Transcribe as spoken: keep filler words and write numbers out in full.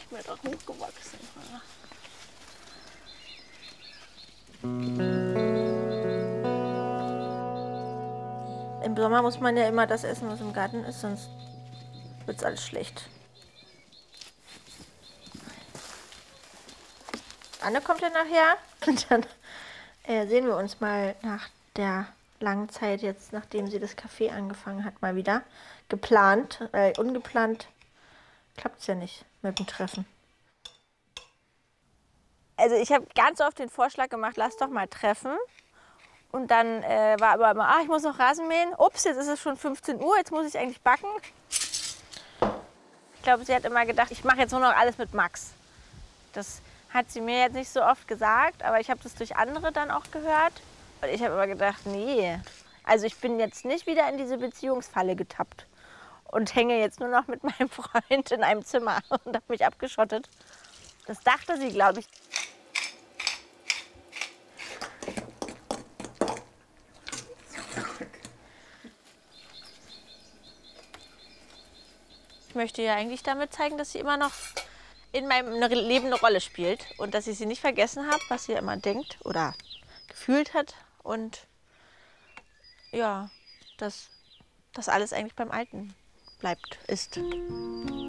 nicht mehr da hochgewachsen. Im Sommer muss man ja immer das essen, was im Garten ist, sonst wird es alles schlecht. Anne kommt ja nachher und dann äh, sehen wir uns mal nach der langen Zeit jetzt, nachdem sie das Café angefangen hat, mal wieder. Geplant, äh, ungeplant klappt es ja nicht mit dem Treffen. Also ich habe ganz oft den Vorschlag gemacht, lass doch mal treffen. Und dann äh, war aber immer, ah, ich muss noch Rasen mähen. Ups, jetzt ist es schon fünfzehn Uhr, jetzt muss ich eigentlich backen. Ich glaube, sie hat immer gedacht, ich mache jetzt nur noch alles mit Max. Das hat sie mir jetzt nicht so oft gesagt, aber ich habe das durch andere dann auch gehört. Und ich habe immer gedacht, nee, also ich bin jetzt nicht wieder in diese Beziehungsfalle getappt und hänge jetzt nur noch mit meinem Freund in einem Zimmer und habe mich abgeschottet. Das dachte sie, glaube ich. Ich möchte ja eigentlich damit zeigen, dass sie immer noch in meinem Leben eine Rolle spielt und dass ich sie nicht vergessen habe, was sie immer denkt oder gefühlt hat und ja, dass das alles eigentlich beim Alten bleibt, ist.